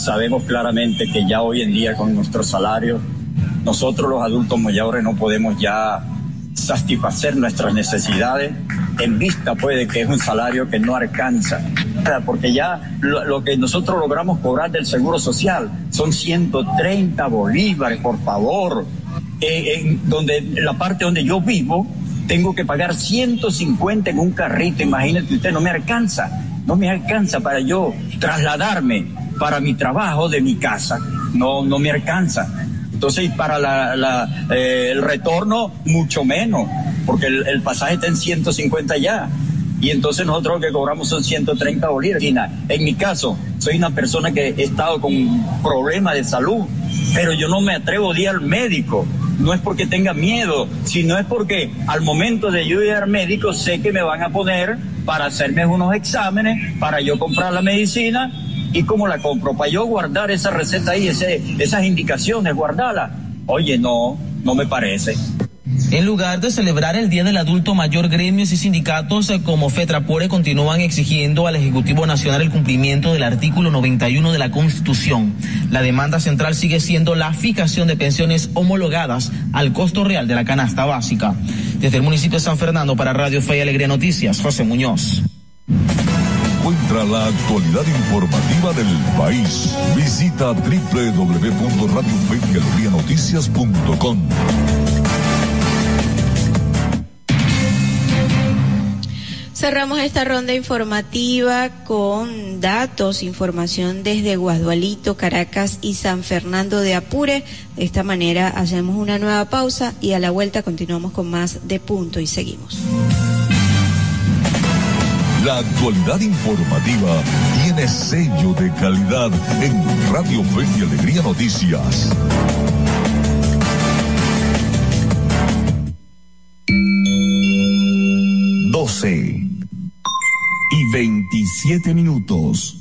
sabemos claramente que ya hoy en día con nuestros salarios, nosotros los adultos mayores no podemos ya satisfacer nuestras necesidades en vista pues de que es un salario que no alcanza, porque ya lo que nosotros logramos cobrar del Seguro Social son 130 bolívares, por favor, donde la parte donde yo vivo tengo que pagar 150 en un carrito, imagínate usted, no me alcanza para yo trasladarme para mi trabajo de mi casa, no me alcanza. Entonces, para el retorno, mucho menos, porque el pasaje está en 150 ya. Y entonces nosotros lo que cobramos son 130 bolívares. En mi caso, soy una persona que he estado con problemas de salud, pero yo no me atrevo a ir al médico. No es porque tenga miedo, sino es porque al momento de yo ir al médico sé que me van a poner para hacerme unos exámenes, para yo comprar la medicina. ¿Y cómo la compro? Para yo guardar esa receta ahí, esas indicaciones, guardarlas. Oye, no me parece. En lugar de celebrar el Día del Adulto Mayor, gremios y sindicatos como FETRAPORE continúan exigiendo al Ejecutivo Nacional el cumplimiento del artículo 91 de la Constitución. La demanda central sigue siendo la fijación de pensiones homologadas al costo real de la canasta básica. Desde el municipio de San Fernando, para Radio Fe y Alegría Noticias, José Muñoz. Encuentra la actualidad informativa del país. Visita www.radiofeyalegrianoticias.com. Cerramos esta ronda informativa con datos, información desde Guasdualito, Caracas y San Fernando de Apure. De esta manera hacemos una nueva pausa y a la vuelta continuamos con más de Punto y seguimos. La actualidad informativa tiene sello de calidad en Radio Fe y Alegría Noticias. y 27 minutos.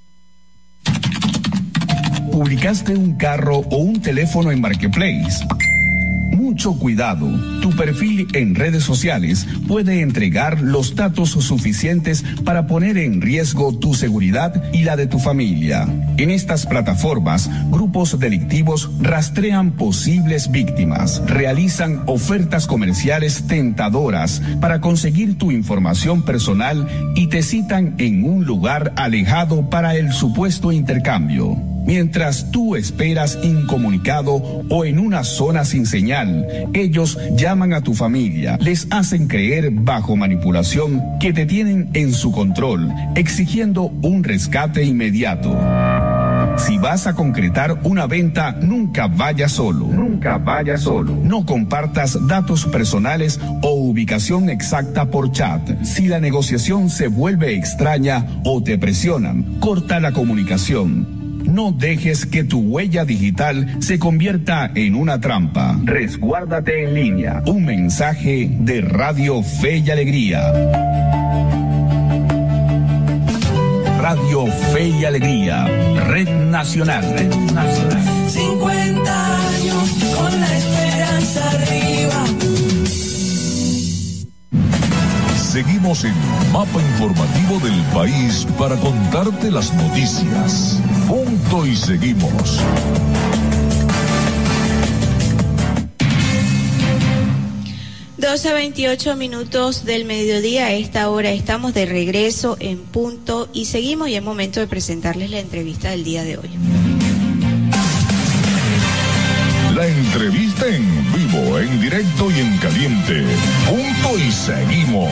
¿Publicaste un carro o un teléfono en Marketplace? Mucho cuidado, tu perfil en redes sociales puede entregar los datos suficientes para poner en riesgo tu seguridad y la de tu familia. En estas plataformas, grupos delictivos rastrean posibles víctimas, realizan ofertas comerciales tentadoras para conseguir tu información personal y te citan en un lugar alejado para el supuesto intercambio. Mientras tú esperas incomunicado o en una zona sin señal, ellos llaman a tu familia, les hacen creer bajo manipulación que te tienen en su control, exigiendo un rescate inmediato. Si vas a concretar una venta, nunca vayas solo. Nunca vayas solo. No compartas datos personales o ubicación exacta por chat. Si la negociación se vuelve extraña o te presionan, corta la comunicación. No dejes que tu huella digital se convierta en una trampa. Resguárdate en línea. Un mensaje de Radio Fe y Alegría. Radio Fe y Alegría. Red Nacional. Red Nacional. 50 años con la esperanza arriba. Seguimos en Mapa Informativo del País para contarte las noticias. Punto y seguimos. Doce 28 minutos del mediodía. A esta hora estamos de regreso en Punto y seguimos, y es momento de presentarles la entrevista del día de hoy. La entrevista en vivo, en directo y en caliente. Punto y seguimos.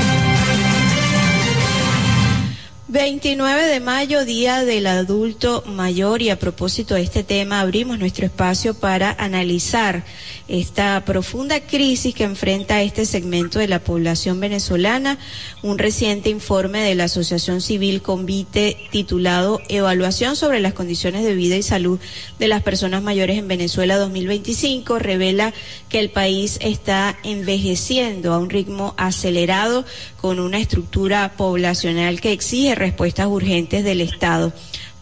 29 de mayo, Día del Adulto Mayor, y a propósito de este tema abrimos nuestro espacio para analizar esta profunda crisis que enfrenta este segmento de la población venezolana. Un reciente informe de la Asociación Civil Convite titulado Evaluación sobre las condiciones de vida y salud de las personas mayores en Venezuela 2025 revela que el país está envejeciendo a un ritmo acelerado con una estructura poblacional que exige respuestas urgentes del Estado.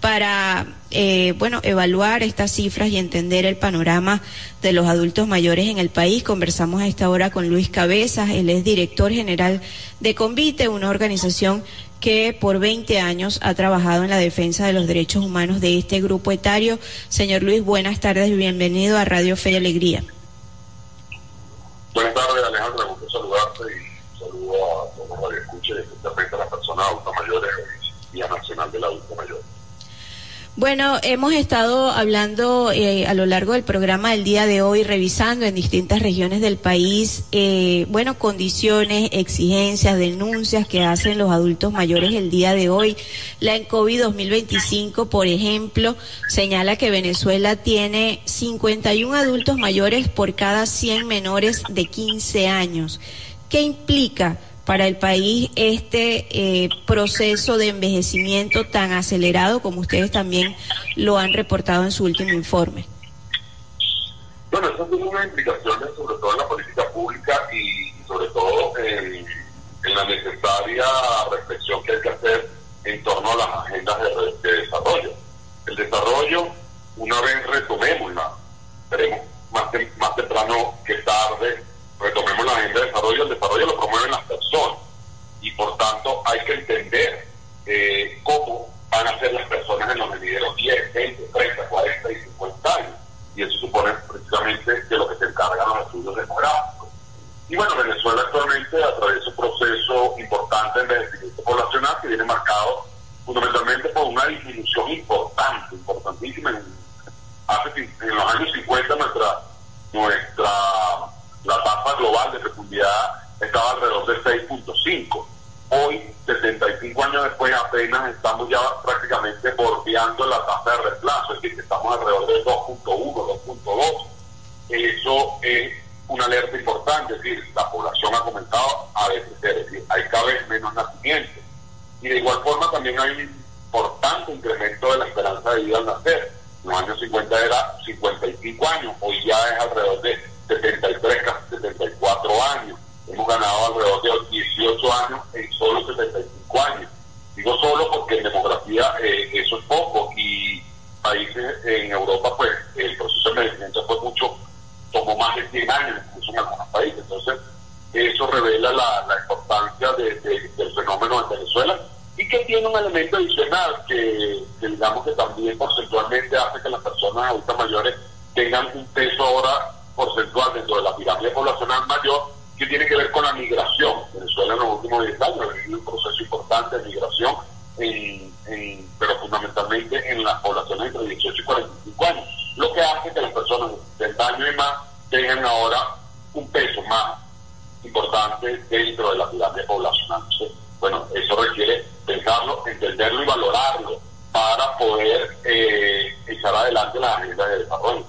para evaluar estas cifras y entender el panorama de los adultos mayores en el país. Conversamos a esta hora con Luis Cabezas, él es director general de Convite, una organización que por 20 años ha trabajado en la defensa de los derechos humanos de este grupo etario. Señor Luis, buenas tardes y bienvenido a Radio Fe y Alegría. Buenas tardes, Alejandra, gusto saludarte y saludo a todos los radioescuchas, especialmente a las personas adultas mayores y Día Nacional del Adulto Mayor. Bueno, hemos estado hablando a lo largo del programa del día de hoy, revisando en distintas regiones del país, condiciones, exigencias, denuncias que hacen los adultos mayores el día de hoy. La ENCOVI 2025, por ejemplo, señala que Venezuela tiene 51 adultos mayores por cada 100 menores de 15 años. ¿Qué implica para el país este proceso de envejecimiento tan acelerado como ustedes también lo han reportado en su último informe? Bueno, eso tiene unas implicaciones sobre todo en la política pública y sobre todo en la necesaria reflexión que hay que hacer en torno a las agendas de desarrollo. El desarrollo, una vez retomémosla, veremos más temprano que tarde, retomemos la agenda de desarrollo. El desarrollo lo promueven las personas y por tanto hay que entender cómo van a ser las personas en los venideros 10, 20, 30, 40 y 50 años, y eso supone precisamente de lo que se encargan los estudios demográficos. Y bueno, Venezuela actualmente atraviesa un proceso importante de envejecimiento poblacional que viene marcado fundamentalmente por una disminución importantísima. En los años 50 la tasa global de fecundidad estaba alrededor de 6.5. Hoy, 75 años después, apenas estamos ya prácticamente bordeando la tasa de reemplazo, es decir, que estamos alrededor de 2.1, 2.2. Eso es una alerta importante, es decir, la población ha comenzado a decrecer, es decir, hay cada vez menos nacimientos. Y de igual forma también hay un importante incremento de la esperanza de vida al nacer. En los años 50 era 55 años, hoy ya es alrededor de 73, casi 74 años. Hemos ganado alrededor de 18 años en solo 75 años. Digo solo porque en demografía eso es poco, y países en Europa pues el proceso de envejecimiento tomó más de 100 años, incluso en algunos países. Entonces eso revela la importancia del fenómeno en Venezuela, y que tiene un elemento adicional que digamos que también porcentualmente hace que las personas adultas mayores tengan un peso ahora porcentual dentro de la pirámide poblacional mayor, que tiene que ver con la migración. Venezuela en los últimos 10 años ha vivido un proceso importante de migración, pero fundamentalmente en las poblaciones entre 18 y 45 años, lo que hace que las personas de 70 años y más tengan ahora un peso más importante dentro de la pirámide poblacional. Entonces, bueno, eso requiere pensarlo, entenderlo y valorarlo para poder echar adelante las agendas de desarrollo.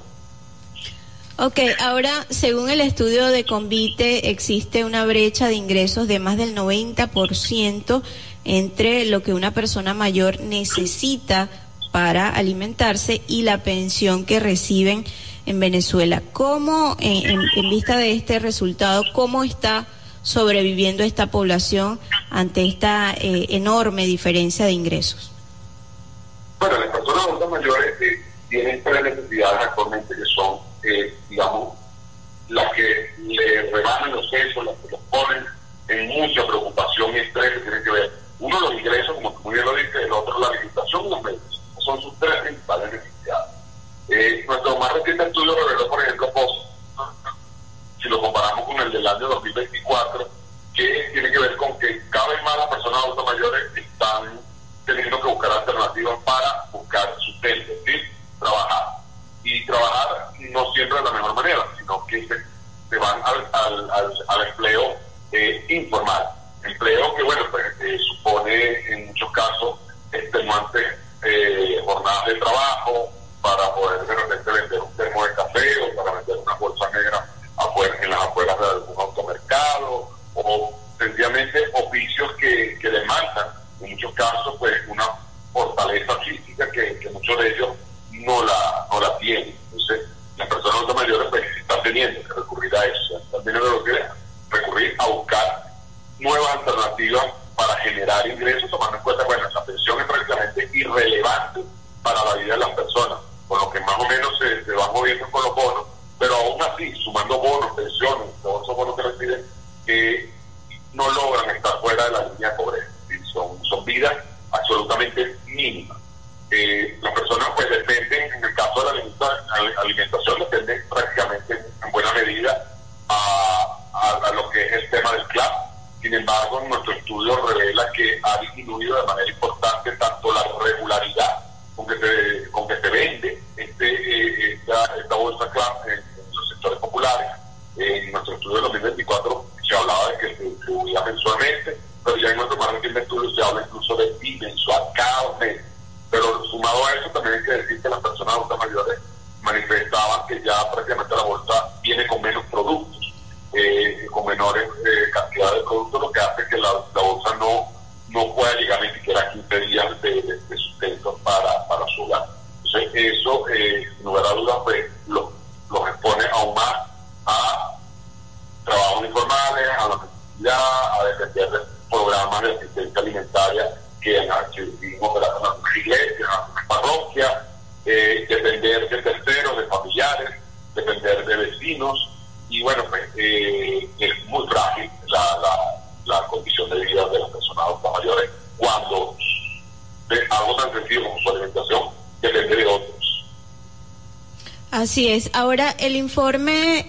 Ok, ahora, según el estudio de Convite, existe una brecha de ingresos de más del 90% entre lo que una persona mayor necesita para alimentarse y la pensión que reciben en Venezuela. ¿Cómo, en vista de este resultado, cómo está sobreviviendo esta población ante esta enorme diferencia de ingresos? Bueno, las personas adultas mayores tienen tres necesidades actualmente que son digamos, las que le rebajan los pesos, las que los ponen en mucha preocupación y estrés, que tienen que ver, uno, los ingresos, como muy bien lo dice, el otro, la alimentación y los medios. Son sus tres principales necesidades. Nuestro más reciente estudio reveló, por ejemplo, si lo comparamos con el del año 2024, que tiene que ver con que cada vez más las personas adultas mayores están teniendo que buscar alternativas para buscar sustento, ¿sí? Trabajar. Y trabajar no siempre de la mejor manera, sino que se van al empleo informal. Empleo que, bueno, pues supone en muchos casos extenuantes jornadas de trabajo para poder de repente vender un termo de café o para vender una bolsa negra en las afueras de algún automercado, o sencillamente oficios que demandan en muchos casos pues una fortaleza física que muchos de ellos no la tienen. Entonces las personas adultas mayores pues están teniendo que recurrir a eso, están teniendo que recurrir a buscar nuevas alternativas para generar ingresos, tomando en cuenta, bueno, la pensión es prácticamente irrelevante las personas, con lo que más o menos se van moviendo con los bonos, pero aún así, sumando bonos, pensiones, todos esos bonos que reciben, no logran estar fuera de la línea de pobreza. Son vidas absolutamente mínimas. Las personas pues dependen, en el caso de la alimentación, dependen prácticamente en buena medida a lo que es el tema del CLAP. Sin embargo, nuestro estudio revela que ha disminuido de manera importante tanto la regularidad con que se vende esta bolsa CLAP en los sectores populares. En nuestro estudio de 2024 se hablaba de que se distribuía mensualmente, pero ya en nuestro más reciente estudio se habla incluso de bimensual, cada mes. Pero sumado a eso, también hay que decir que las personas adultas mayores manifestaban que ya prácticamente la bolsa viene con menos productos, con menores cantidades de productos, lo que hace que la bolsa no pueda llegar ni siquiera a 15 días de sustento para su hogar. Entonces, eso, sin lugar a dudas, pues, los expone aún más a trabajos informales, a la necesidad, a depender de programas de asistencia alimentaria que vivimos en las iglesias, en las parroquias, depender de terceros, de familiares, depender de vecinos, y bueno, pues es muy frágil la condición de vida de las personas adultas mayores cuando de algo tan sencillo como su alimentación depende de otros. Así es. Ahora, el informe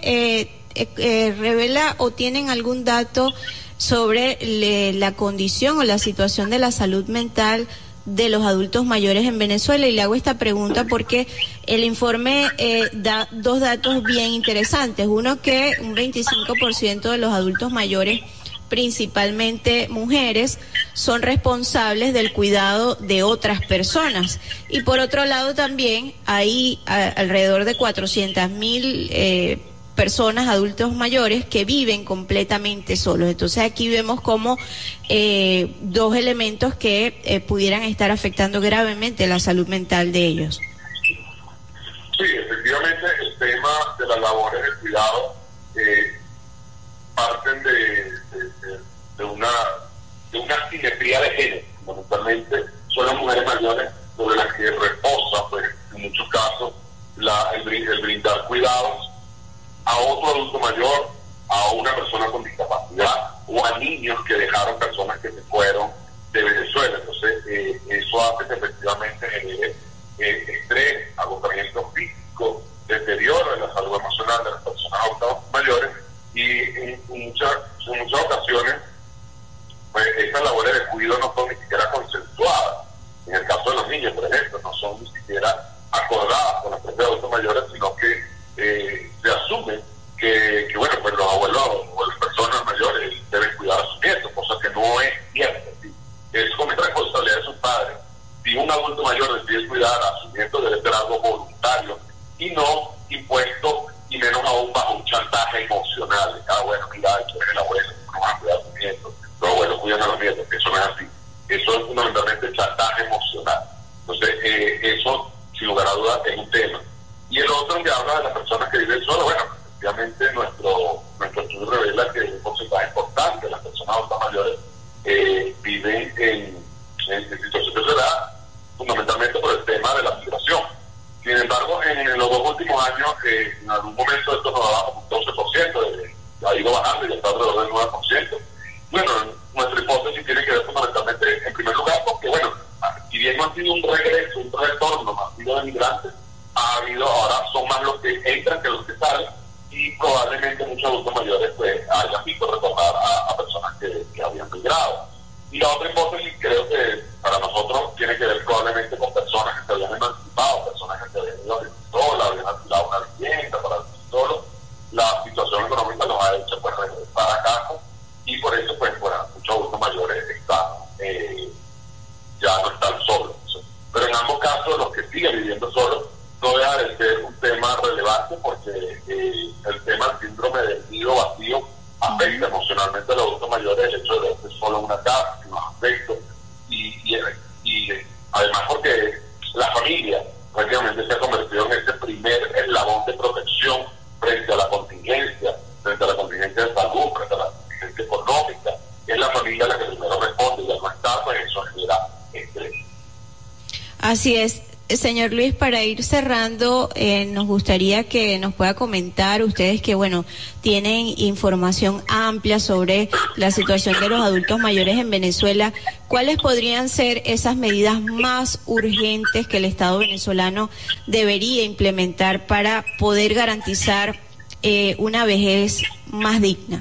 revela o tienen algún dato sobre la condición o la situación de la salud mental de los adultos mayores en Venezuela, y le hago esta pregunta porque el informe da dos datos bien interesantes. Uno, que un 25% de los adultos mayores, principalmente mujeres, son responsables del cuidado de otras personas, y por otro lado también hay alrededor de 400.000 personas, adultos mayores, que viven completamente solos. Entonces aquí vemos como dos elementos que pudieran estar afectando gravemente la salud mental de ellos. Sí, efectivamente, el tema de las labores de cuidado parten de una simetría de género. Fundamentalmente son las mujeres mayores sobre las que reposa, pues, en muchos casos, el brindar cuidados a otro adulto mayor, a una persona con discapacidad o a niños que dejaron personas que se fueron de Venezuela. Entonces, eso hace que efectivamente genere estrés, agotamiento físico, deterioro en la salud emocional de las personas adultas mayores, y en muchas ocasiones pues estas labores de cuidado no son ni siquiera consensuadas. En el caso de los niños, por ejemplo, no son ni siquiera acordadas con los propios adultos mayores, sino que se asume que bueno, pues los abuelos o las personas mayores deben cuidar a sus nietos, cosa que no es cierto. ¿Sí? Es como responsabilidad de sus padres. Si un adulto mayor decide cuidar a sus nietos, debe ser algo voluntario y no impuesto, y menos aún bajo un chantaje emocional. Bueno, mira, tú eres el abuelo, no vas a cuidar a tus nietos, los abuelos cuidan a los nietos, que eso no es así. Eso es fundamentalmente chantaje emocional. Entonces, eso, sin lugar a dudas, es un tema. Y el otro, que habla de las personas que viven solas, bueno, efectivamente nuestro estudio revela que un porcentaje importante de las personas adultas mayores viven en situaciones de edad, fundamentalmente por el tema de la migración. Sin embargo, en los 2 últimos años, en algún momento esto nos daba como un 12%, ha ido bajando y está alrededor del 9%. Bueno, nuestra hipótesis tiene que ver fundamentalmente, en primer lugar, porque bueno, si bien no ha sido un regreso, un retorno masivo de migrantes, ha habido, ahora son más los que entran que los que salen, y probablemente muchos adultos mayores pues hayan visto retornar a personas que habían migrado. Y la otra hipótesis, creo que para nosotros tiene que ver probablemente con personas que se habían emancipado, personas que se habían ido a vivir solas, habían alquilado una vivienda para vivir solos. La situación económica nos ha hecho pues regresar a casa, y por eso pues bueno, muchos adultos mayores ya no están solos. Pero en ambos casos, los que siguen viviendo solos, no deja de ser un tema relevante, porque el tema del síndrome del nido vacío afecta emocionalmente a los adultos mayores, el hecho de verse solo en una casa, sin los afectos, y además porque la familia prácticamente se ha convertido en ese primer eslabón de protección frente a la contingencia de salud, frente a la contingencia económica. Es la familia la que primero responde, y al no estar, pues eso genera estrés. Así es. Señor Luis, para ir cerrando, nos gustaría que nos pueda comentar ustedes que, bueno, tienen información amplia sobre la situación de los adultos mayores en Venezuela. ¿Cuáles podrían ser esas medidas más urgentes que el Estado venezolano debería implementar para poder garantizar una vejez más digna?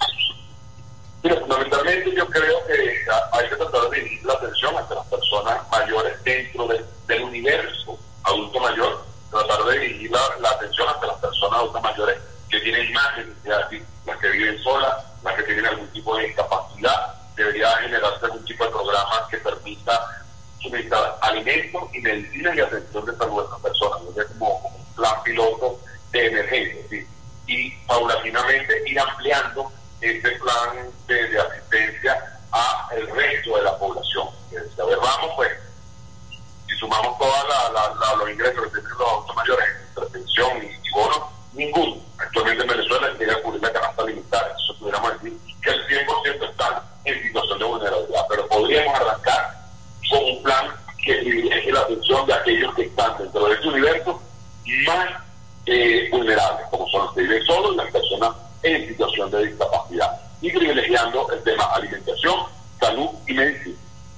Mira, fundamentalmente yo creo que hay que tratar de dirigir la atención hacia las personas mayores dentro del universo adulto mayor, tratar de dirigir la atención hacia las personas adultas mayores que tienen más necesidades, las que viven solas, las que tienen algún tipo de discapacidad. Debería generarse algún tipo de programa que permita suministrar alimentos y medicinas y atención de salud a estas personas, como un plan piloto de emergencia, ¿sí? Y paulatinamente ir ampliando este plan de asistencia a el resto de la población. A ver, vamos, pues, si sumamos todos los ingresos que tienen los adultos mayores entre pensión y bonos, ninguno actualmente en Venezuela llega a cubrir la canasta alimentaria. Eso pudiéramos decir que el 100% están en situación de vulnerabilidad, pero podríamos arrancar con un plan que privilegie la atención de aquellos que están dentro de este universo más vulnerables, como son los que viven solos y las personas en situación de discapacidad, y privilegiando el tema alimentación, salud y medicina.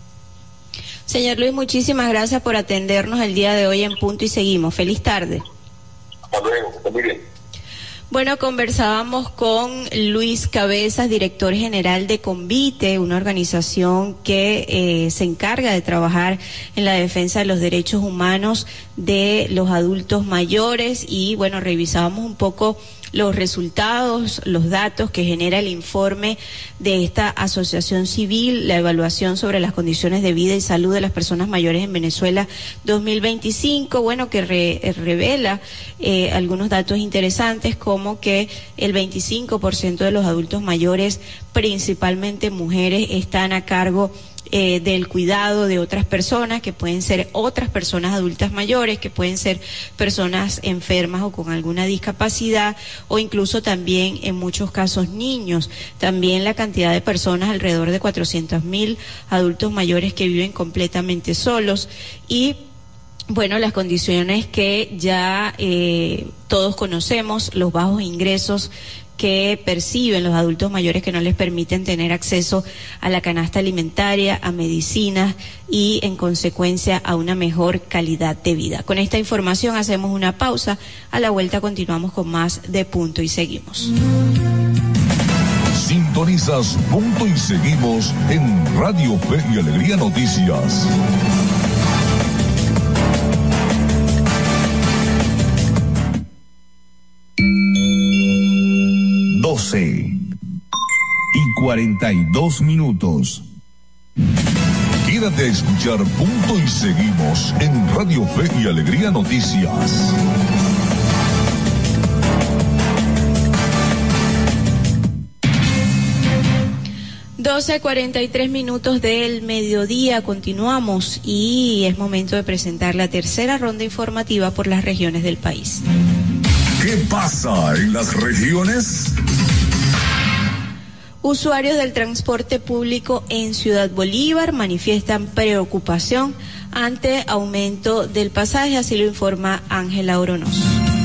Señor Luis, muchísimas gracias por atendernos el día de hoy en Punto y Seguimos. Feliz tarde. Hasta luego, que esté muy bien. Bueno, conversábamos con Luis Cabezas, director general de Convite, una organización que se encarga de trabajar en la defensa de los derechos humanos de los adultos mayores, y bueno, revisábamos un poco los resultados, los datos que genera el informe de esta asociación civil, la evaluación sobre las condiciones de vida y salud de las personas mayores en Venezuela 2025, bueno, que revela algunos datos interesantes, como que el 25% de los adultos mayores, principalmente mujeres, están a cargo del cuidado de otras personas, que pueden ser otras personas adultas mayores, que pueden ser personas enfermas o con alguna discapacidad, o incluso también en muchos casos niños. También la cantidad de personas, alrededor de 400.000 adultos mayores que viven completamente solos, y bueno, las condiciones que ya todos conocemos, los bajos ingresos que perciben los adultos mayores, que no les permiten tener acceso a la canasta alimentaria, a medicinas y en consecuencia a una mejor calidad de vida. Con esta información hacemos una pausa, a la vuelta continuamos con más de Punto y Seguimos. Sintonizas Punto y Seguimos en Radio Fe y Alegría Noticias. y 42 minutos. Quédate a escuchar Punto y Seguimos en Radio Fe y Alegría Noticias. Doce 43 minutos del mediodía, continuamos y es momento de presentar la tercera ronda informativa por las regiones del país. ¿Qué pasa en las regiones? Usuarios del transporte público en Ciudad Bolívar manifiestan preocupación ante aumento del pasaje, así lo informa Ángela Oronoz.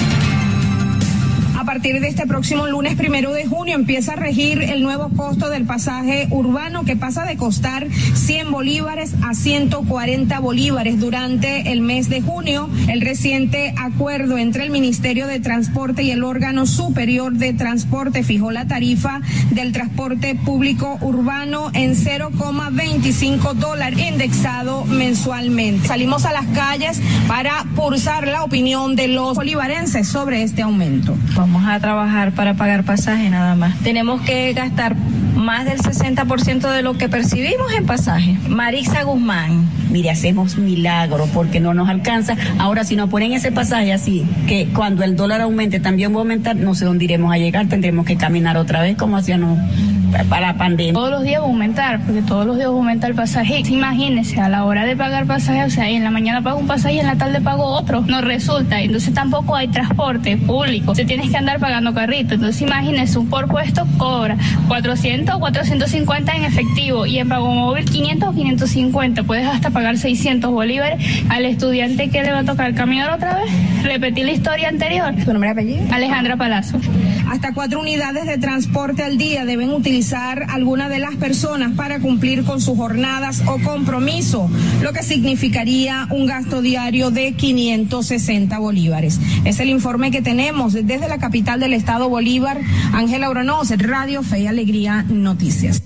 A partir de este próximo lunes 1 de junio empieza a regir el nuevo costo del pasaje urbano, que pasa de costar 100 bolívares a 140 bolívares durante el mes de junio. El reciente acuerdo entre el Ministerio de Transporte y el órgano superior de transporte fijó la tarifa del transporte público urbano en $0,25 indexado mensualmente. Salimos a las calles para pulsar la opinión de los bolivarenses sobre este aumento. Vamos a trabajar para pagar pasaje nada más. Tenemos que gastar más del 60% de lo que percibimos en pasaje. Marisa Guzmán. Mire, hacemos milagro porque no nos alcanza. Ahora, si nos ponen ese pasaje así, que cuando el dólar aumente también va a aumentar, no sé dónde iremos a llegar, tendremos que caminar otra vez como hacíamos para la pandemia. Todos los días va a aumentar, porque todos los días aumenta el pasaje. Imagínense, a la hora de pagar pasaje, o sea, en la mañana pago un pasaje y en la tarde pago otro. No resulta, entonces tampoco hay transporte público. Se tienes que andar pagando carrito. Entonces imagínense, un por puesto cobra 400 o 450 en efectivo y en pago móvil 500 o 550. Puedes hasta pagar 600 bolívares. Al estudiante que le va a tocar caminar otra vez, repetir la historia anterior. ¿Tu nombre y apellido? Alejandra Palazzo. Hasta 4 unidades de transporte al día deben utilizar alguna de las personas para cumplir con sus jornadas o compromiso, lo que significaría un gasto diario de 560 bolívares. Es el informe que tenemos desde la capital del estado Bolívar. Ángela Oronoz, Radio Fe y Alegría Noticias.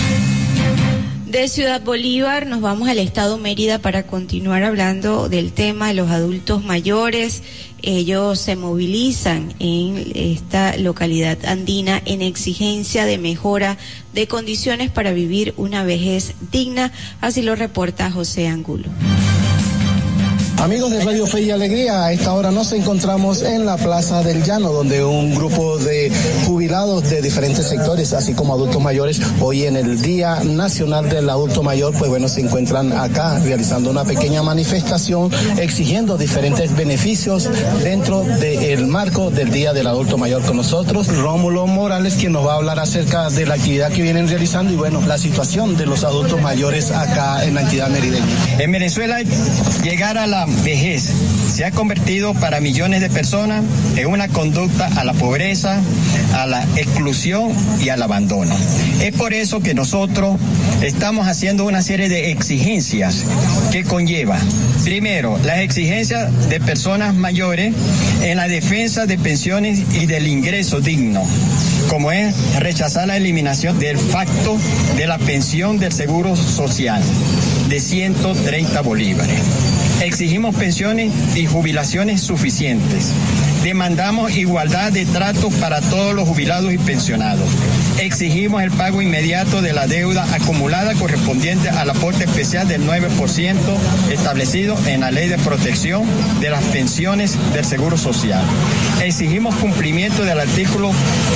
De Ciudad Bolívar nos vamos al estado Mérida para continuar hablando del tema de los adultos mayores. Ellos se movilizan en esta localidad andina en exigencia de mejora de condiciones para vivir una vejez digna, así lo reporta José Angulo. Amigos de Radio Fe y Alegría, a esta hora nos encontramos en la Plaza del Llano, donde un grupo de jubilados de diferentes sectores, así como adultos mayores, hoy en el Día Nacional del Adulto Mayor, pues bueno, se encuentran acá realizando una pequeña manifestación exigiendo diferentes beneficios dentro del marco del Día del Adulto Mayor. Con nosotros, Rómulo Morales, quien nos va a hablar acerca de la actividad que vienen realizando y bueno, la situación de los adultos mayores acá en la entidad merideña. En Venezuela, llegar a la vejez se ha convertido para millones de personas en una conducta a la pobreza, a la exclusión y al abandono. Es por eso que nosotros estamos haciendo una serie de exigencias que conlleva, primero, las exigencias de personas mayores en la defensa de pensiones y del ingreso digno, como es rechazar la eliminación del facto de la pensión del Seguro Social de 130 bolívares. Exigimos pensiones y jubilaciones suficientes. Demandamos igualdad de trato para todos los jubilados y pensionados. Exigimos el pago inmediato de la deuda acumulada correspondiente al aporte especial del 9% establecido en la Ley de Protección de las Pensiones del Seguro Social. Exigimos cumplimiento del artículo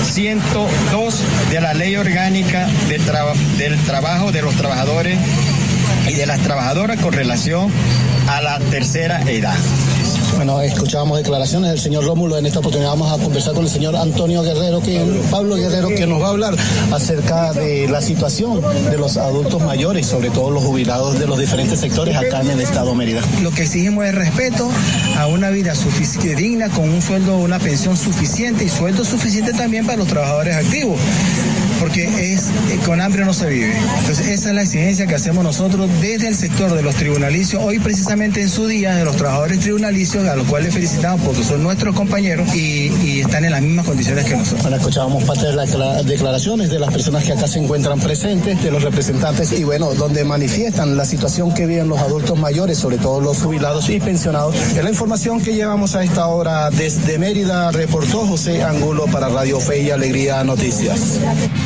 102 de la Ley Orgánica del Trabajo de los Trabajadores y de las trabajadoras con relación a la tercera edad. Bueno, escuchábamos declaraciones del señor Rómulo. En esta oportunidad vamos a conversar con el señor Pablo Guerrero, que nos va a hablar acerca de la situación de los adultos mayores, sobre todo los jubilados de los diferentes sectores acá en el estado Mérida. Lo que exigimos es respeto a una vida digna, con un sueldo, una pensión suficiente y sueldo suficiente también para los trabajadores activos, porque con hambre no se vive. Entonces esa es la exigencia que hacemos nosotros desde el sector de los tribunalicios, hoy precisamente en su día de los trabajadores tribunalicios, a los cuales felicitamos porque son nuestros compañeros y están en las mismas condiciones que nosotros. Bueno, escuchábamos parte de las declaraciones de las personas que acá se encuentran presentes, de los representantes, y bueno, donde manifiestan la situación que viven los adultos mayores, sobre todo los jubilados y pensionados. Es la información que llevamos a esta hora desde Mérida, reportó José Angulo para Radio Fe y Alegría Noticias.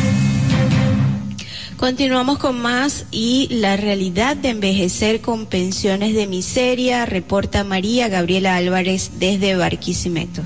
Continuamos con más y la realidad de envejecer con pensiones de miseria, reporta María Gabriela Álvarez desde Barquisimeto.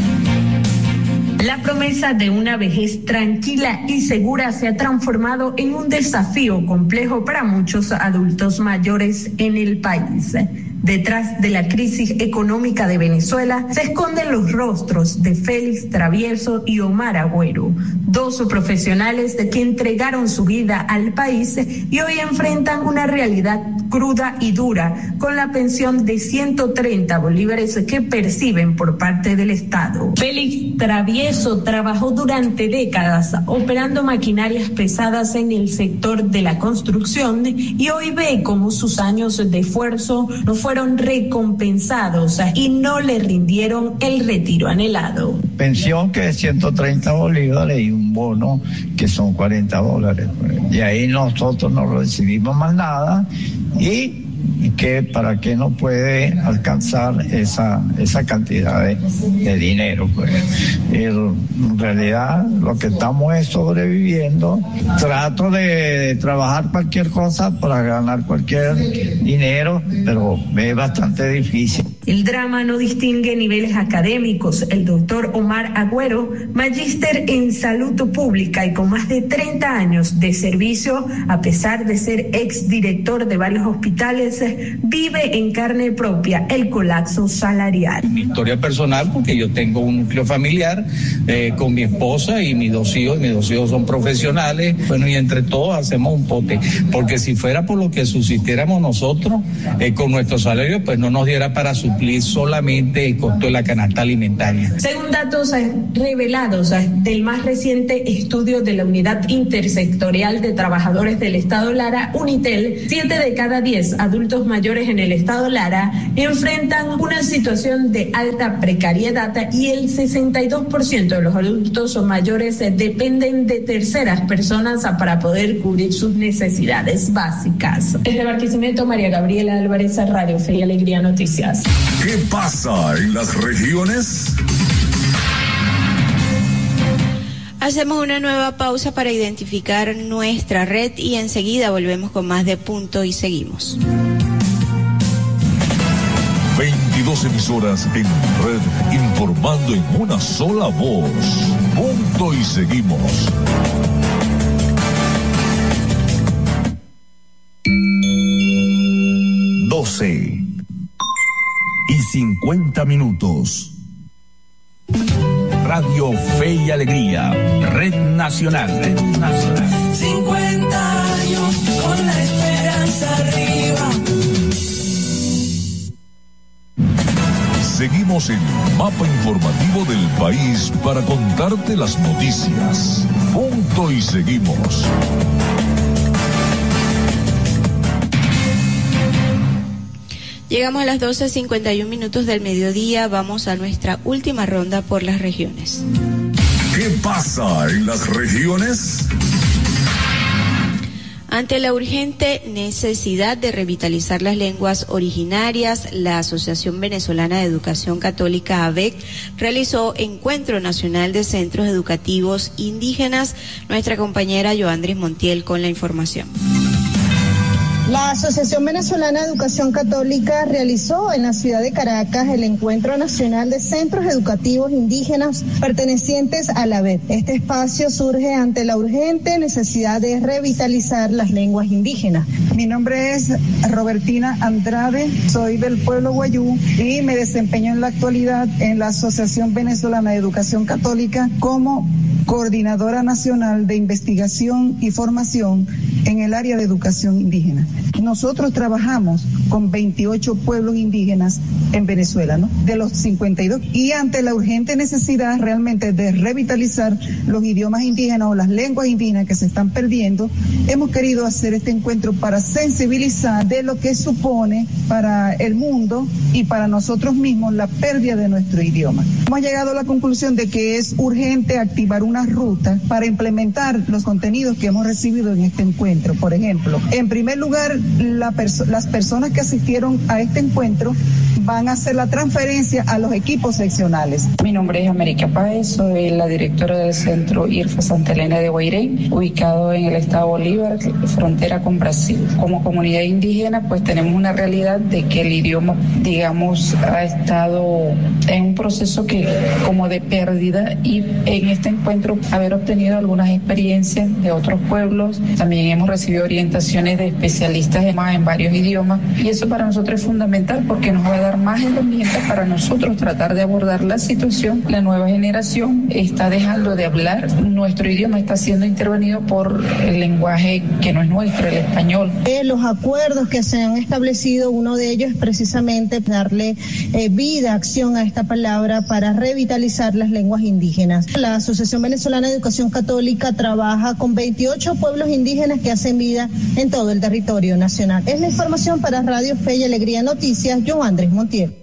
La promesa de una vejez tranquila y segura se ha transformado en un desafío complejo para muchos adultos mayores en el país. Detrás de la crisis económica de Venezuela se esconden los rostros de Félix Travieso y Omar Agüero, dos profesionales que entregaron su vida al país y hoy enfrentan una realidad cruda y dura con la pensión de 130 bolívares que perciben por parte del Estado. Félix Travieso trabajó durante décadas operando maquinarias pesadas en el sector de la construcción y hoy ve cómo sus años de esfuerzo no fueron recompensados y no le rindieron el retiro anhelado. Pensión que es 130 bolívares y un bono que son 40 dólares. Y ahí nosotros no recibimos más nada y que para qué no puede alcanzar esa cantidad de dinero, pues. En realidad lo que estamos es sobreviviendo. Trato de trabajar cualquier cosa para ganar cualquier dinero, pero es bastante difícil. El drama no distingue niveles académicos. El doctor Omar Agüero, magíster en salud pública y con más de 30 años de servicio, a pesar de ser exdirector de varios hospitales, vive en carne propia el colapso salarial. Mi historia personal, porque yo tengo un núcleo familiar con mi esposa y mis dos hijos son profesionales, bueno, y entre todos hacemos un pote, porque si fuera por lo que subsistiéramos nosotros con nuestro salario, pues no nos diera para suplir solamente el costo de la canasta alimentaria. Según datos revelados del más reciente estudio de la Unidad Intersectorial de Trabajadores del Estado Lara, Unitel, 7 de cada 10 adultos mayores en el Estado Lara enfrentan una situación de alta precariedad y el 62% de los adultos mayores dependen de terceras personas para poder cubrir sus necesidades básicas. Desde Barquisimeto, María Gabriela Álvarez, Radio Fe y Alegría Noticias. ¿Qué pasa en las regiones? Hacemos una nueva pausa para identificar nuestra red y enseguida volvemos con más de Punto y Seguimos. 22 emisoras en red informando en una sola voz. Punto y Seguimos. y 50 minutos. Radio Fe y Alegría, Red Nacional. 50 años con la esperanza arriba. Seguimos en Mapa Informativo del País para contarte las noticias. Punto y Seguimos. Llegamos a las 12:51 minutos del mediodía. Vamos a nuestra última ronda por las regiones. ¿Qué pasa en las regiones? Ante la urgente necesidad de revitalizar las lenguas originarias, la Asociación Venezolana de Educación Católica, AVEC, realizó Encuentro Nacional de Centros Educativos Indígenas. Nuestra compañera Joandris Montiel con la información. La Asociación Venezolana de Educación Católica realizó en la ciudad de Caracas el Encuentro Nacional de Centros Educativos Indígenas pertenecientes a la AVEC. Este espacio surge ante la urgente necesidad de revitalizar las lenguas indígenas. Mi nombre es Robertina Andrade, soy del pueblo Guayú y me desempeño en la actualidad en la Asociación Venezolana de Educación Católica como Coordinadora Nacional de Investigación y Formación en el área de educación indígena. Nosotros trabajamos con 28 pueblos indígenas en Venezuela, ¿no? De los 52. Y ante la urgente necesidad realmente de revitalizar los idiomas indígenas o las lenguas indígenas que se están perdiendo, hemos querido hacer este encuentro para sensibilizar de lo que supone para el mundo y para nosotros mismos la pérdida de nuestro idioma. Hemos llegado a la conclusión de que es urgente activar una ruta para implementar los contenidos que hemos recibido en este encuentro. Por ejemplo, en primer lugar, las personas que asistieron a este encuentro van a hacer la transferencia a los equipos seccionales. Mi nombre es América Páez, soy la directora del Centro IRFA Santa Elena de Guairén, ubicado en el estado Bolívar, frontera con Brasil. Como comunidad indígena, pues tenemos una realidad de que el idioma, digamos, ha estado en un proceso como de pérdida, y en este encuentro haber obtenido algunas experiencias de otros pueblos. También hemos recibido orientaciones de especialistas en varios idiomas, y eso para nosotros es fundamental porque nos va a dar más herramientas para nosotros tratar de abordar la situación. La nueva generación está dejando de hablar, nuestro idioma está siendo intervenido por el lenguaje que no es nuestro, el español. Los acuerdos que se han establecido, uno de ellos es precisamente darle vida, acción a esta palabra para revitalizar las lenguas indígenas. La Asociación Venezolana de Educación Católica trabaja con 28 pueblos indígenas que hacen vida en todo el territorio nacional. Es la información para Radio Fe y Alegría Noticias, Joandris Montiel.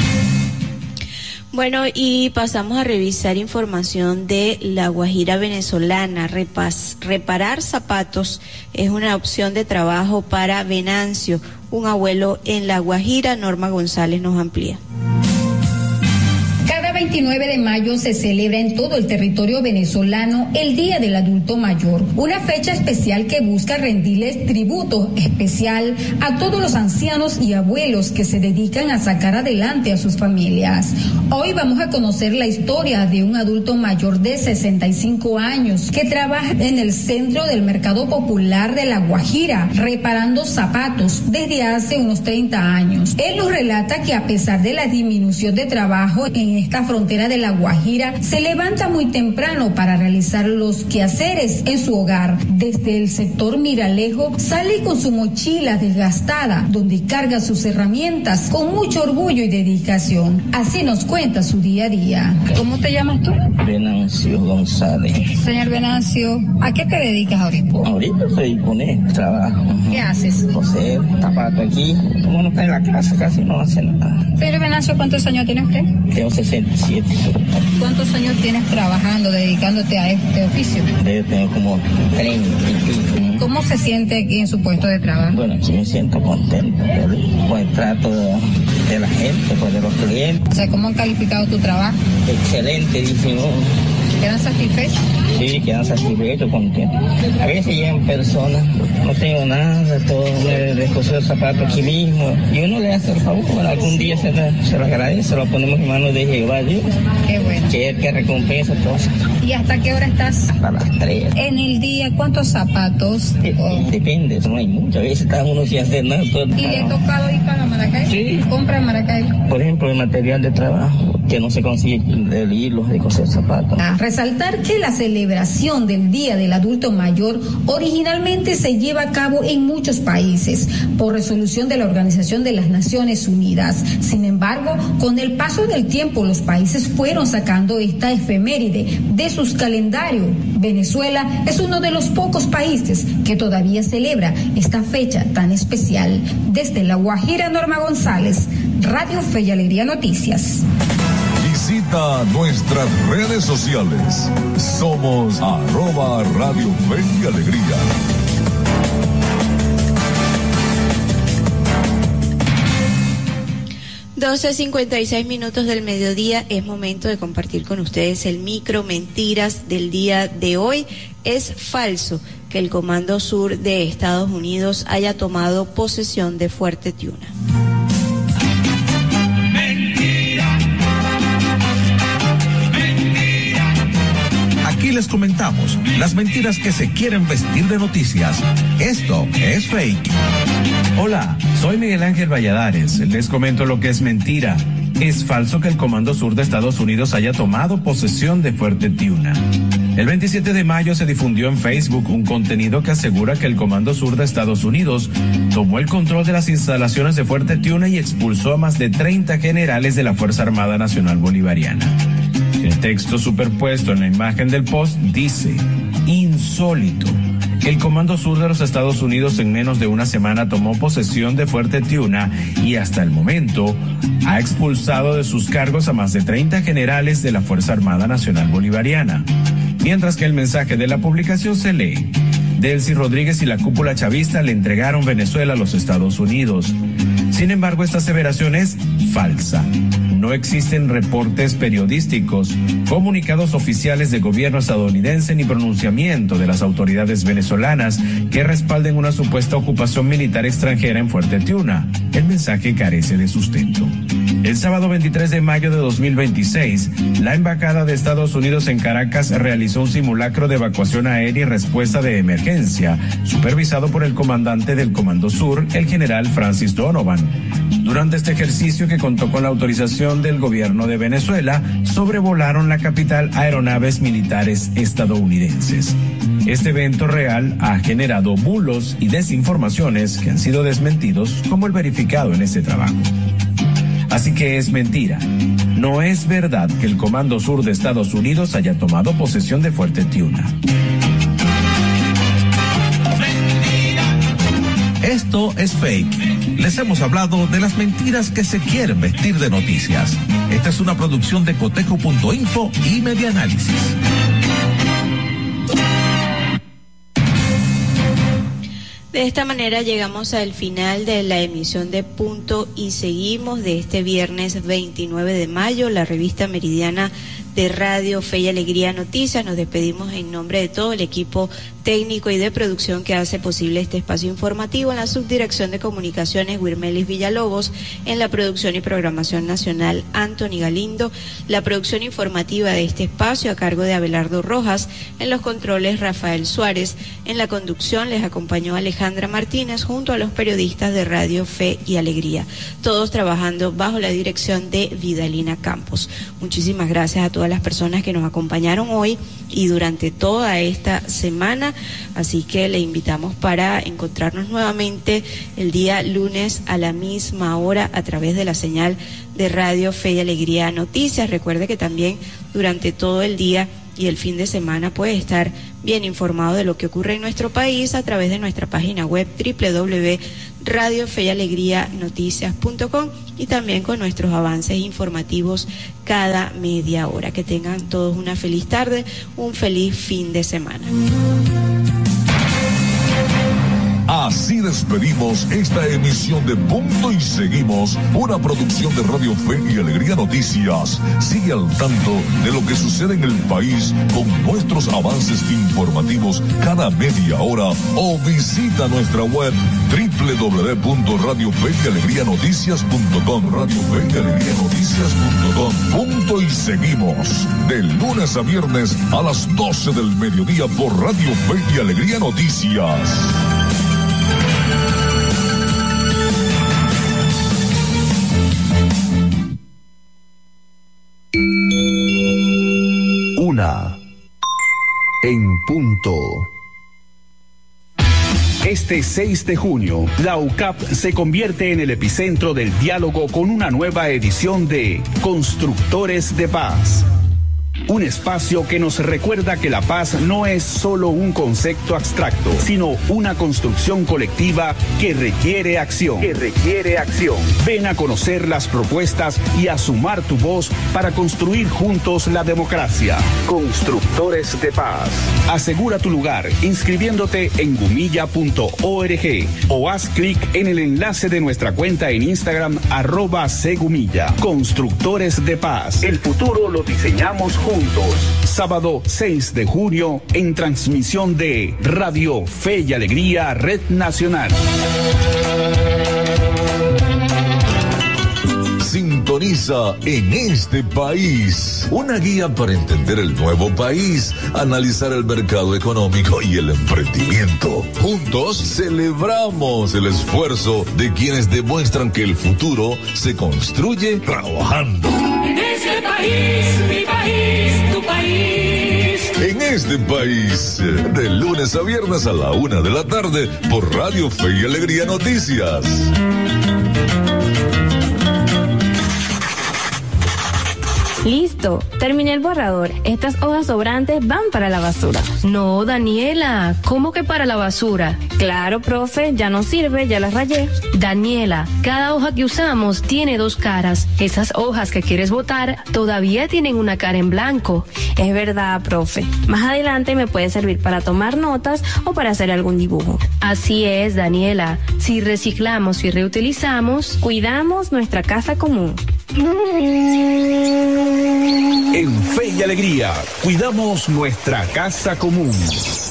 Bueno, y pasamos a revisar información de La Guajira venezolana. Reparar zapatos es una opción de trabajo para Venancio, un abuelo en La Guajira. Norma González nos amplía. Cada 29 de mayo se celebra en todo el territorio venezolano el Día del Adulto Mayor, una fecha especial que busca rendirles tributo especial a todos los ancianos y abuelos que se dedican a sacar adelante a sus familias. Hoy vamos a conocer la historia de un adulto mayor de 65 años que trabaja en el centro del Mercado Popular de La Guajira, reparando zapatos desde hace unos 30 años. Él nos relata que a pesar de la disminución de trabajo en esta frontera de La Guajira, se levanta muy temprano para realizar los quehaceres en su hogar. Desde el sector Miralejo sale con su mochila desgastada, donde carga sus herramientas con mucho orgullo y dedicación. Así nos cuenta su día a día. ¿Cómo te llamas tú? Venancio González. Señor Venancio, ¿a qué te dedicas ahorita? Ahorita soy con trabajo. ¿Qué haces? Coser, zapato aquí. Como no está en la casa, casi no hace nada. Señor Venancio, ¿cuántos años tiene usted? Tengo 67. ¿Cuántos años tienes trabajando, dedicándote a este oficio? Yo tengo como 30 y pico. ¿Cómo se siente aquí en su puesto de trabajo? Bueno, aquí me siento contento por el trato de la gente, de los clientes. O sea, ¿cómo han calificado tu trabajo? Excelente, dicen. ¿Quedan satisfechos? Sí, quedan satisfechos, contentos. A veces llegan personas, no tengo nada, todo me recogió el zapato aquí mismo, y uno le hace el favor, bueno, algún día se lo agradece, lo ponemos en manos de Jehová Dios. Qué bueno. Que es el que recompensa todo. ¿Y hasta qué hora estás? Hasta las 3. En el día, ¿cuántos zapatos? Depende, no hay mucho, a veces está uno sin hacer nada. Todo. ¿Y le ha tocado ir para Maracay? Sí. ¿Compra en Maracay? Por ejemplo, el material de trabajo, que no se consigue el hilo de coser zapatos. Resaltar que la celebración del Día del Adulto Mayor originalmente se lleva a cabo en muchos países por resolución de la Organización de las Naciones Unidas. Sin embargo, con el paso del tiempo los países fueron sacando esta efeméride de sus calendarios. Venezuela es uno de los pocos países que todavía celebra esta fecha tan especial. Desde La Guajira, Norma González, Radio Fe y Alegría Noticias. Visita nuestras redes sociales. Somos @Radio Fe y Alegría. (12:56) del mediodía. Es momento de compartir con ustedes el micro mentiras del día de hoy. Es falso que el Comando Sur de Estados Unidos haya tomado posesión de Fuerte Tiuna. Aquí les comentamos las mentiras que se quieren vestir de noticias. Esto es fake. Hola, soy Miguel Ángel Valladares. Les comento lo que es mentira. Es falso que el Comando Sur de Estados Unidos haya tomado posesión de Fuerte Tiuna. El 27 de mayo se difundió en Facebook un contenido que asegura que el Comando Sur de Estados Unidos tomó el control de las instalaciones de Fuerte Tiuna y expulsó a más de 30 generales de la Fuerza Armada Nacional Bolivariana. El texto superpuesto en la imagen del post dice: insólito. El Comando Sur de los Estados Unidos en menos de una semana tomó posesión de Fuerte Tiuna y hasta el momento ha expulsado de sus cargos a más de 30 generales de la Fuerza Armada Nacional Bolivariana. Mientras que el mensaje de la publicación se lee: Delcy Rodríguez y la cúpula chavista le entregaron Venezuela a los Estados Unidos. Sin embargo, esta aseveración es falsa. No existen reportes periodísticos, comunicados oficiales de gobierno estadounidense ni pronunciamiento de las autoridades venezolanas que respalden una supuesta ocupación militar extranjera en Fuerte Tiuna. El mensaje carece de sustento. El sábado 23 de mayo de 2026, la Embajada de Estados Unidos en Caracas realizó un simulacro de evacuación aérea y respuesta de emergencia, supervisado por el comandante del Comando Sur, el general Francis Donovan. Durante este ejercicio, que contó con la autorización del gobierno de Venezuela, sobrevolaron la capital aeronaves militares estadounidenses. Este evento real ha generado bulos y desinformaciones que han sido desmentidos, como el verificado en este trabajo. Así que es mentira. No es verdad que el Comando Sur de Estados Unidos haya tomado posesión de Fuerte Tiuna. Esto es fake. Les hemos hablado de las mentiras que se quieren vestir de noticias. Esta es una producción de Cotejo.info y Medianálisis. De esta manera llegamos al final de la emisión de Punto y Seguimos de este viernes 29 de mayo, la revista meridiana de Radio Fe y Alegría Noticias. Nos despedimos en nombre de todo el equipo técnico y de producción que hace posible este espacio informativo. En la subdirección de comunicaciones, Wirmelis Villalobos; en la producción y programación nacional, Anthony Galindo; la producción informativa de este espacio a cargo de Abelardo Rojas; en los controles, Rafael Suárez; en la conducción les acompañó Alejandra Martínez junto a los periodistas de Radio Fe y Alegría, todos trabajando bajo la dirección de Vidalina Campos. Muchísimas gracias a todas las personas que nos acompañaron hoy y durante toda esta semana, así que le invitamos para encontrarnos nuevamente el día lunes a la misma hora a través de la señal de Radio Fe y Alegría Noticias. Recuerde que también durante todo el día y el fin de semana puede estar bien informado de lo que ocurre en nuestro país a través de nuestra página web www.radiofeyalegrianoticias.com y también con nuestros avances informativos cada media hora. Que tengan todos una feliz tarde, un feliz fin de semana. Así despedimos esta emisión de Punto y Seguimos, una producción de Radio Fe y Alegría Noticias. Sigue al tanto de lo que sucede en el país con nuestros avances informativos cada media hora o visita nuestra web www.radiofeyalegrianoticias.com. radiofeyalegrianoticias.com. Punto y Seguimos, de lunes a viernes a las 12 del mediodía por Radio Fe y Alegría Noticias. En punto. Este 6 de junio, la UCAP se convierte en el epicentro del diálogo con una nueva edición de Constructores de Paz. Un espacio que nos recuerda que la paz no es solo un concepto abstracto, sino una construcción colectiva que requiere acción. Ven a conocer las propuestas y a sumar tu voz para construir juntos la democracia. Constructores de Paz. Asegura tu lugar inscribiéndote en gumilla.org o haz clic en el enlace de nuestra cuenta en Instagram @cgumilla. Constructores de Paz. El futuro lo diseñamos juntos. Sábado 6 de junio en transmisión de Radio Fe y Alegría Red Nacional. Sintoniza En Este País, una guía para entender el nuevo país, analizar el mercado económico y el emprendimiento. Juntos celebramos el esfuerzo de quienes demuestran que el futuro se construye trabajando. En este país, mi país, tu país. En Este País, de lunes a viernes a la 1 de la tarde por Radio Fe y Alegría Noticias. Listo, terminé el borrador. Estas hojas sobrantes van para la basura. No, Daniela, ¿cómo que para la basura? Claro, profe, ya no sirve, ya las rayé. Daniela, cada hoja que usamos tiene dos caras. Esas hojas que quieres botar todavía tienen una cara en blanco. Es verdad, profe. Más adelante me puede servir para tomar notas o para hacer algún dibujo. Así es, Daniela. Si reciclamos y reutilizamos, cuidamos nuestra casa común. En Fe y Alegría, cuidamos nuestra casa común.